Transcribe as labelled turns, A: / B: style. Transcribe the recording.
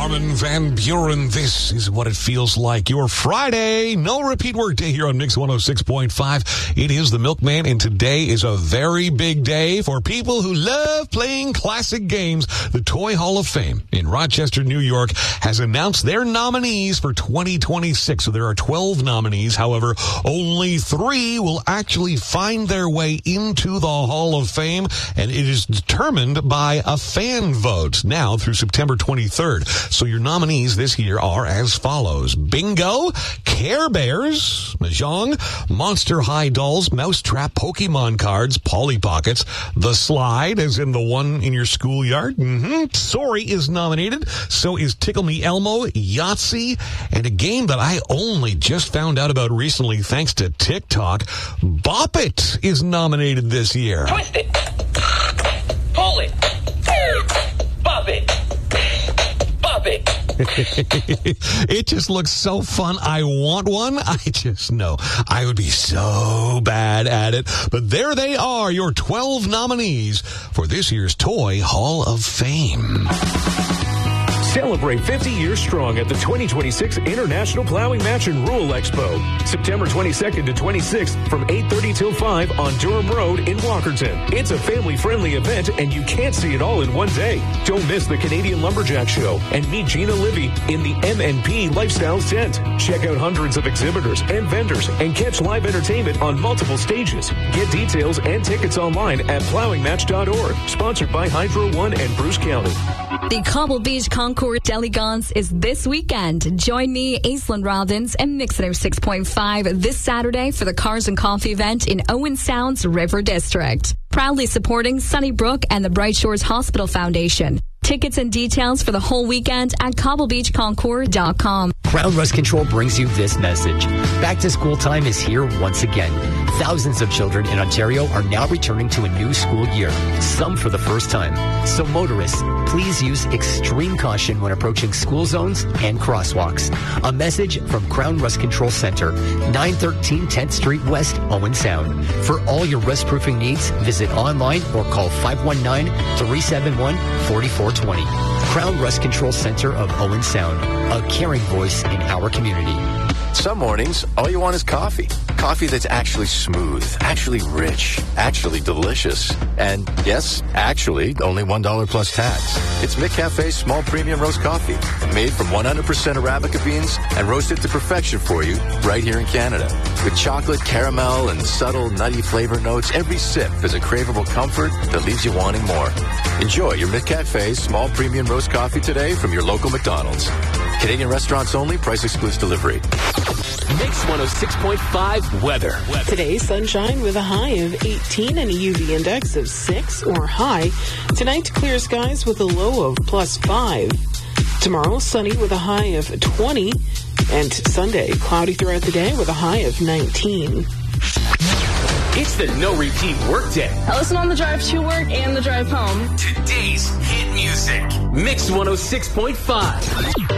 A: Armin van Buuren, this is what it feels like. Your Friday, no repeat work day here on Mix 106.5. It is the Milkman, and today is a very big day for people who love playing classic games. The Toy Hall of Fame in Rochester, New York has announced their nominees for 2026. So there are 12 nominees. However, only 3 will actually find their way into the Hall of Fame, and it is determined by a fan vote now through September 23rd. So your nominees this year are as follows: Bingo, Care Bears, Mahjong, Monster High Dolls, Mousetrap, Pokemon cards, Polly Pockets, The Slide, as in the one in your schoolyard. Sorry is nominated. So is Tickle Me Elmo, Yahtzee, and a game that I only just found out about recently thanks to TikTok. Bop It is nominated this year.
B: Twist it. Pull it. Bop it. Bop it.
A: It just looks so fun. I want one. I just know I would be so bad at it. But there they are, your 12 nominees for this year's Toy Hall of Fame.
C: Celebrate 50 years strong at the 2026 International Plowing Match and Rule Expo. September 22nd to 26th from 8:30 till 5 on Durham Road in Walkerton. It's a family-friendly event, and you can't see it all in one day. Don't miss the Canadian Lumberjack Show and meet Gina Livy in the MNP Lifestyles tent. Check out hundreds of exhibitors and vendors and catch live entertainment on multiple stages. Get details and tickets online at plowingmatch.org. Sponsored by Hydro One and Bruce County.
D: The Cobble Beach Concours Delegance is this weekend. Join me, Aislinn Robbins, and Mix 106.5 this Saturday for the Cars and Coffee event in Owen Sound's River District. Proudly supporting Sunnybrook and the Bright Shores Hospital Foundation. Tickets and details for the whole weekend at cobblebeachconcours.com.
E: Crown Rust Control brings you this message. Back to school time is here once again. Thousands of children in Ontario are now returning to a new school year, some for the first time. So motorists, please use extreme caution when approaching school zones and crosswalks. A message from Crown Rust Control Center, 913 10th Street West, Owen Sound. For all your rust-proofing needs, visit online or call 519-371-4420. Crown Rust Control Center of Owen Sound, a caring voice in our community.
F: Some mornings, all you want is coffee. Coffee that's actually smooth, actually rich, actually delicious. And yes, actually, only $1 plus tax. It's McCafe's small premium roast coffee, made from 100% Arabica beans and roasted to perfection for you right here in Canada. With chocolate, caramel, and subtle nutty flavor notes, every sip is a craveable comfort that leaves you wanting more. Enjoy your McCafe's small premium roast coffee today from your local McDonald's. Canadian restaurants only, price excludes delivery.
C: Mix 106.5 weather.
G: Today, sunshine with a high of 18 and a UV index of 6 or high. Tonight, clear skies with a low of +5. Tomorrow, sunny with a high of 20. And Sunday, cloudy throughout the day with a high of 19.
C: It's the no repeat workday.
H: I listen on the drive to work and the drive home.
C: Today's hit music. Mix 106.5.